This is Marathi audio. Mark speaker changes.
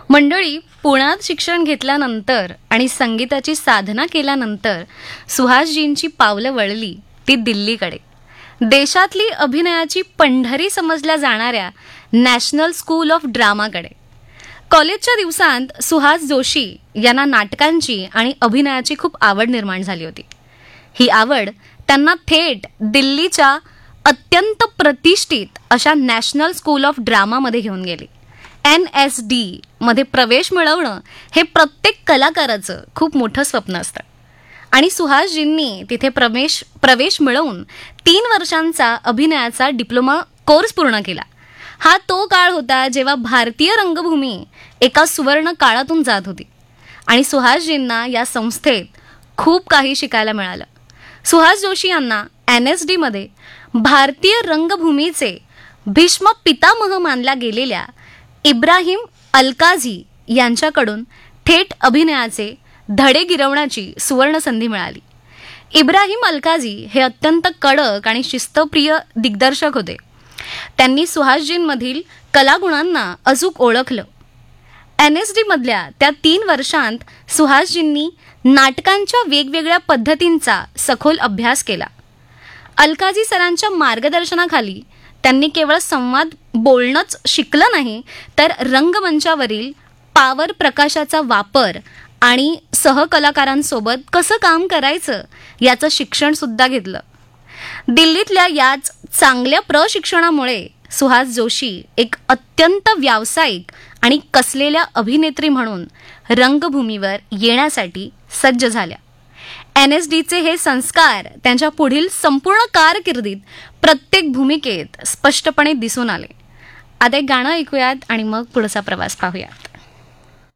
Speaker 1: मंडळी, पुण्यात शिक्षण घेतल्यानंतर आणि संगीताची साधना केल्यानंतर सुहासजींची पावलं वळली ती दिल्लीकडे. देशातली अभिनयाची पंढरी समजल्या जाणाऱ्या नॅशनल स्कूल ऑफ ड्रामाकडे. कॉलेजच्या दिवसांत सुहास जोशी यांना नाटकांची आणि अभिनयाची खूप आवड निर्माण झाली होती. ही आवड त्यांना थेट दिल्लीच्या अत्यंत प्रतिष्ठित अशा नॅशनल स्कूल ऑफ ड्रामामध्ये घेऊन गेली. NSD मध्ये प्रवेश मिळवणं हे प्रत्येक कलाकाराचं खूप मोठं स्वप्न असतं आणि सुहासजींनी तिथे प्रवेश मिळवून 3 वर्षांचा अभिनयाचा डिप्लोमा कोर्स पूर्ण केला. हा तो काळ होता जेव्हा भारतीय रंगभूमी एका सुवर्ण काळातून जात होती आणि सुहासजींना या संस्थेत खूप काही शिकायला मिळालं. सुहास जोशी यांना NSD मध्ये भारतीय रंगभूमीचे भीष्म पितामह मानल्या गेलेल्या इब्राहिम अलकाझी यांच्याकडून थेट अभिनयाचे धडे गिरवण्याची सुवर्ण संधी मिळाली. इब्राहिम अलकाझी हे अत्यंत कडक आणि शिस्तप्रिय दिग्दर्शक होते. त्यांनी सुहासजींमधील कलागुणांना अचूक ओळखलं. NSD मधल्या त्या 3 वर्षांत सुहासजींनी नाटकांच्या वेगवेगळ्या पद्धतींचा सखोल अभ्यास केला. अलकाझी सरांच्या मार्गदर्शनाखाली त्यांनी केवळ संवाद बोलणंच शिकलं नाही, तर रंगमंचावरील पावर प्रकाशाचा वापर आणि सहकलाकारांसोबत कसं काम करायचं याचं शिक्षण सुद्धा घेतलं. दिल्लीतल्या याच चांगल्या प्रशिक्षणामुळे सुहास जोशी एक अत्यंत व्यावसायिक आणि कसलेल्या अभिनेत्री म्हणून रंगभूमीवर येण्यासाठी सज्ज झाल्या. NSDचे हे संस्कार त्यांच्या पुढील संपूर्ण कारकिर्दीत प्रत्येक भूमिकेत स्पष्टपणे दिसून आले. आता एक गाणं ऐकूयात आणि मग पुढचा प्रवास पाहूयात.